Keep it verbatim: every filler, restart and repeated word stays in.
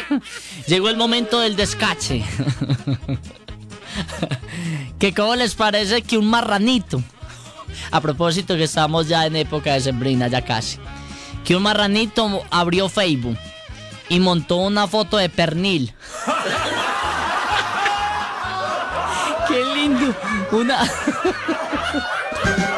Llegó el momento del descache. ¿Qué cómo les parece que un marranito? A propósito que estamos ya en época de sembrina, ya casi. Que un marranito abrió Facebook y montó una foto de pernil. ¡Qué lindo! Una...